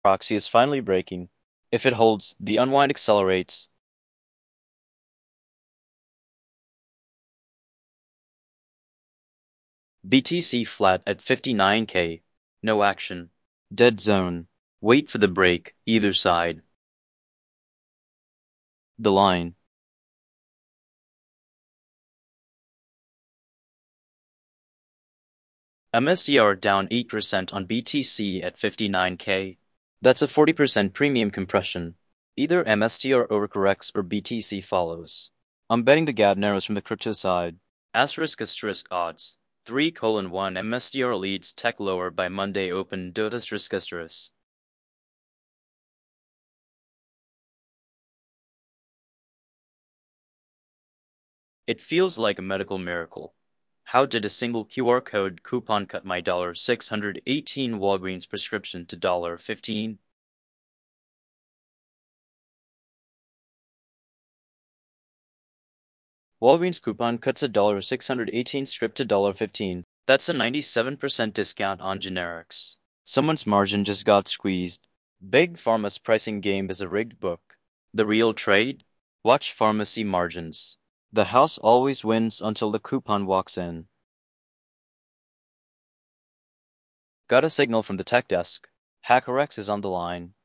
Proxy is finally breaking. If it holds, the unwind accelerates. BTC flat at 59K. No action. Dead zone. Wait for the break, either side. The line. MSTR down 8% on BTC at 59K. That's a 40% premium compression. Either MSTR overcorrects or BTC follows. I'm betting the gap narrows from the crypto side. Asterisk odds. 3:1 MSTR leads tech lower by Monday open. Asterisk. It feels like a medical miracle. How did a single QR code coupon cut my $618 Walgreens prescription to $15? Walgreens coupon cuts a $618 strip to $15. That's a 97% discount on generics. Someone's margin just got squeezed. Big Pharma's pricing game is a rigged book. The real trade? Watch pharmacy margins. The house always wins until the coupon walks in. Got a signal from the tech desk. HackerX is on the line.